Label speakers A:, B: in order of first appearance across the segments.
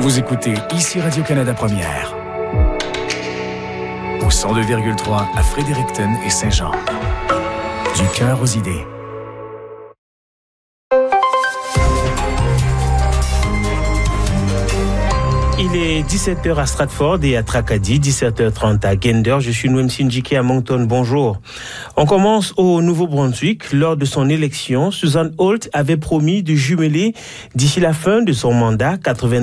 A: Vous écoutez ici Radio-Canada Première. Au 102,3 à Fredericton et Saint-Jean. Du cœur aux idées.
B: Il est 17h à Stratford et à Tracadie, 17h30 à Gander. Je suis Noem Sinjike à Moncton. Bonjour. On commence au Nouveau-Brunswick. Lors de son élection, Susan Holt avait promis de jumeler d'ici la fin de son mandat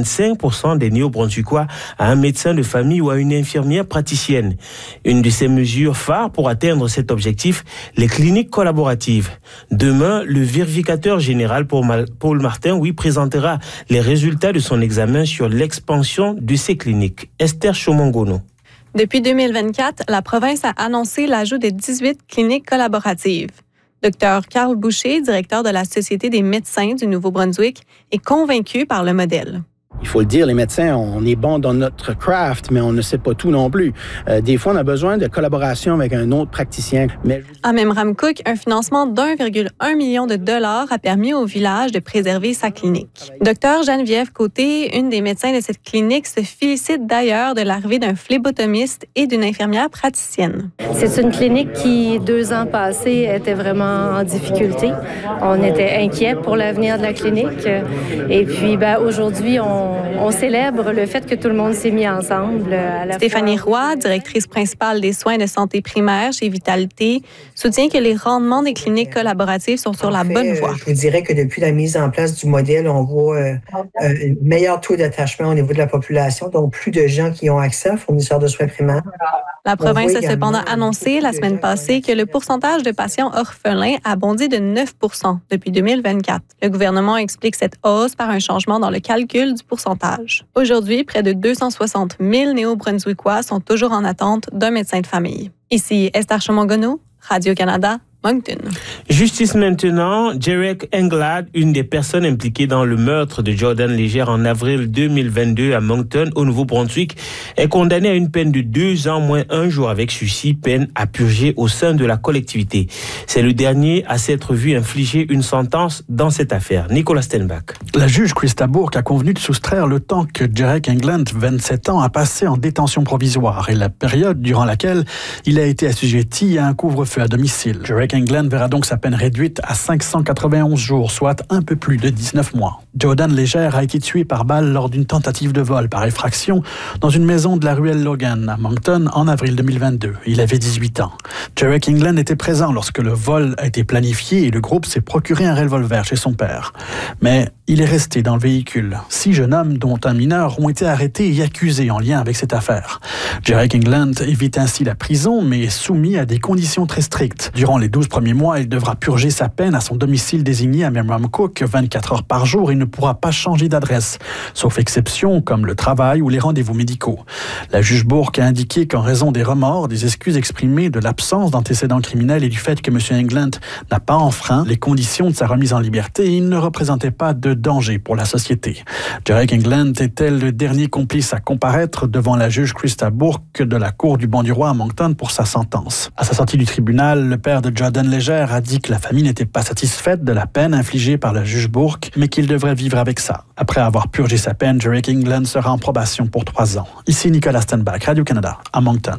B: 85% des Néo-Brunswickois à un médecin de famille ou à une infirmière praticienne. Une de ses mesures phares pour atteindre cet objectif, les cliniques collaboratives. Demain, le vérificateur général Paul Martin, présentera les résultats de son examen sur l'expansion de ces cliniques. Esther Chomongono.
C: Depuis 2024, la province a annoncé l'ajout de 18 cliniques collaboratives. Dr Carl Boucher, directeur de la Société des médecins du Nouveau-Brunswick, est convaincu par le modèle.
D: Il faut le dire, les médecins, on est bon dans notre craft, mais on ne sait pas tout non plus. Des fois, on a besoin de collaboration avec un autre praticien.
C: À Memramcook, un financement d'1,1 million de dollars a permis au village de préserver sa clinique. Dr Geneviève Côté, une des médecins de cette clinique, se félicite d'ailleurs de l'arrivée d'un phlébotomiste et d'une infirmière praticienne.
E: C'est une clinique qui, 2 ans passés, était vraiment en difficulté. On était inquiets pour l'avenir de la clinique. Et puis, aujourd'hui, on célèbre le fait que tout le monde s'est mis ensemble.
C: Stéphanie Roy, directrice principale des soins de santé primaire chez Vitalité, soutient que les rendements des cliniques collaboratives sont sur la bonne voie.
F: Je vous dirais que depuis la mise en place du modèle, on voit un meilleur taux d'attachement au niveau de la population, donc plus de gens qui ont accès aux fournisseurs de soins primaires.
C: La province a cependant annoncé la semaine passée que le pourcentage de patients orphelins a bondi de 9% depuis 2024. Le gouvernement explique cette hausse par un changement dans le calcul du pourcentage. Aujourd'hui, près de 260 000 Néo-Brunswickois sont toujours en attente d'un médecin de famille. Ici Esther Chomongono, Radio-Canada, Moncton.
B: Justice maintenant, Derek Englad, une des personnes impliquées dans le meurtre de Jordan Légère en avril 2022 à Moncton, au Nouveau-Brunswick, est condamné à une peine de 2 ans moins 1 jour avec sursis, peine à purger au sein de la collectivité. C'est le dernier à s'être vu infliger une sentence dans cette affaire. Nicolas Stenbach.
G: La juge Christa Bourque a convenu de soustraire le temps que Derek Englad, 27 ans, a passé en détention provisoire et la période durant laquelle il a été assujetti à un couvre-feu à domicile. Derek Englad verra donc sa peine réduite à 591 jours, soit un peu plus de 19 mois. Jordan Légère a été tué par balle lors d'une tentative de vol par effraction dans une maison de la ruelle Logan à Moncton en avril 2022. Il avait 18 ans. Derek Englad était présent lorsque le vol a été planifié et le groupe s'est procuré un revolver chez son père. Mais il est resté dans le véhicule. 6 jeunes hommes, dont un mineur, ont été arrêtés et accusés en lien avec cette affaire. Derek Englad évite ainsi la prison, mais est soumis à des conditions très strictes. Durant les 12 premiers mois, il devra purger sa peine à son domicile désigné à Memramcook 24 heures par jour et ne pourra pas changer d'adresse, sauf exception comme le travail ou les rendez-vous médicaux. La juge Bourque a indiqué qu'en raison des remords, des excuses exprimées, de l'absence d'antécédents criminels et du fait que M. Englad n'a pas enfreint les conditions de sa remise en liberté, il ne représentait pas de danger pour la société. Derek Englad était le dernier complice à comparaître devant la juge Christa Bourque de la Cour du Banc du Roi à Moncton pour sa sentence. À sa sortie du tribunal, le père de Jordan Légère a dit que la famille n'était pas satisfaite de la peine infligée par la juge Bourque, mais qu'il devrait vivre avec ça. Après avoir purgé sa peine, Derek Englad sera en probation pour 3 ans. Ici Nicolas Stenbach, Radio-Canada, à Moncton.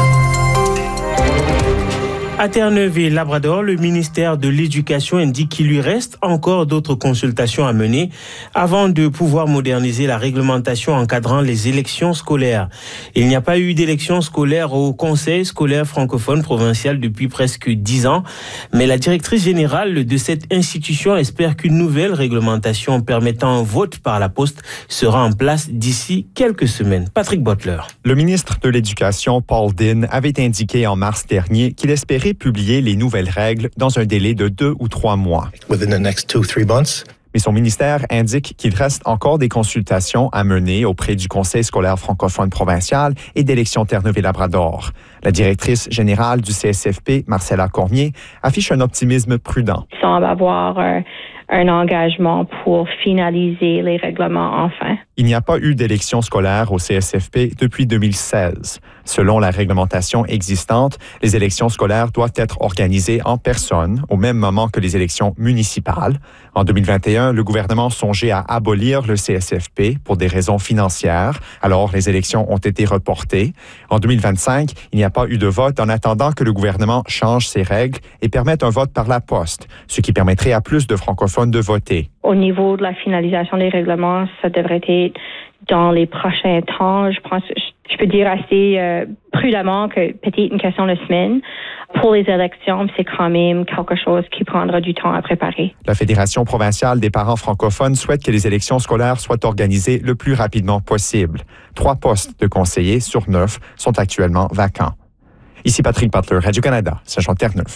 B: À Terre-Neuve et Labrador, le ministère de l'Éducation indique qu'il lui reste encore d'autres consultations à mener avant de pouvoir moderniser la réglementation encadrant les élections scolaires. Il n'y a pas eu d'élections scolaires au Conseil scolaire francophone provincial depuis presque 10 ans, mais la directrice générale de cette institution espère qu'une nouvelle réglementation permettant un vote par la poste sera en place d'ici quelques semaines. Patrick Butler.
H: Le ministre de l'Éducation, Paul Dinn, avait indiqué en mars dernier qu'il espérait publier les nouvelles règles dans un délai de 2 ou 3 mois.
I: Within the next 2-3 months.
H: Mais son ministère indique qu'il reste encore des consultations à mener auprès du Conseil scolaire francophone provincial et d'Élections Terre-Neuve et Labrador. La directrice générale du CSFP, Marcella Cormier, affiche un optimisme prudent.
E: Il semble avoir un engagement pour finaliser les règlements enfin.
H: Il n'y a pas eu d'élection scolaire au CSFP depuis 2016. Selon la réglementation existante, les élections scolaires doivent être organisées en personne au même moment que les élections municipales. En 2021, le gouvernement songeait à abolir le CSFP pour des raisons financières. Alors, les élections ont été reportées. En 2025, il n'y a pas eu de vote en attendant que le gouvernement change ses règles et permette un vote par la poste, ce qui permettrait à plus de francophones de voter.
J: Au niveau de la finalisation des règlements, ça devrait être dans les prochains temps. Je pense, je peux dire assez prudemment que peut-être une question de semaine. Pour les élections, c'est quand même quelque chose qui prendra du temps à préparer.
H: La Fédération provinciale des parents francophones souhaite que les élections scolaires soient organisées le plus rapidement possible. 3 postes de conseillers sur 9 sont actuellement vacants. Ici Patrick Butler, Radio-Canada, Saint-Jean-Terre-Neuf.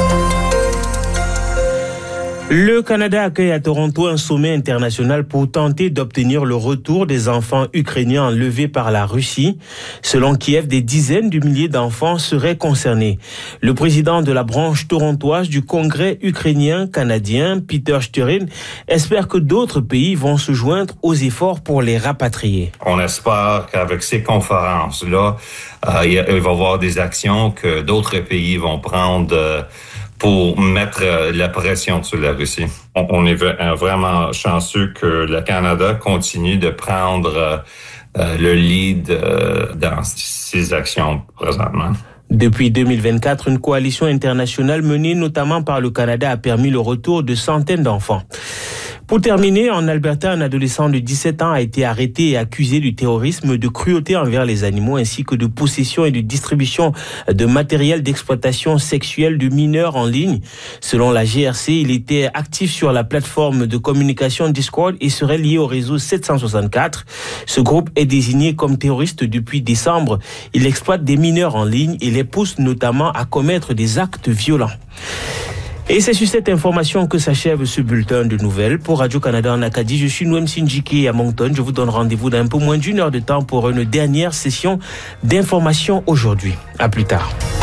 B: Le Canada accueille à Toronto un sommet international pour tenter d'obtenir le retour des enfants ukrainiens enlevés par la Russie. Selon Kiev, des dizaines de milliers d'enfants seraient concernés. Le président de la branche torontoise du Congrès ukrainien-canadien, Peter Sturyn, espère que d'autres pays vont se joindre aux efforts pour les rapatrier.
K: On espère qu'avec ces conférences-là, il va y avoir des actions que d'autres pays vont prendre pour mettre la pression sur la Russie. On est vraiment chanceux que le Canada continue de prendre le lead dans ces actions présentement.
B: Depuis 2024, une coalition internationale menée notamment par le Canada a permis le retour de centaines d'enfants. Pour terminer, en Alberta, un adolescent de 17 ans a été arrêté et accusé du terrorisme, de cruauté envers les animaux ainsi que de possession et de distribution de matériel d'exploitation sexuelle de mineurs en ligne. Selon la GRC, il était actif sur la plateforme de communication Discord et serait lié au réseau 764. Ce groupe est désigné comme terroriste depuis décembre. Il exploite des mineurs en ligne et les pousse notamment à commettre des actes violents. Et c'est sur cette information que s'achève ce bulletin de nouvelles. Pour Radio-Canada en Acadie, je suis Noem Sindjike à Moncton. Je vous donne rendez-vous dans un peu moins d'1 heure de temps pour une dernière session d'information aujourd'hui. À plus tard.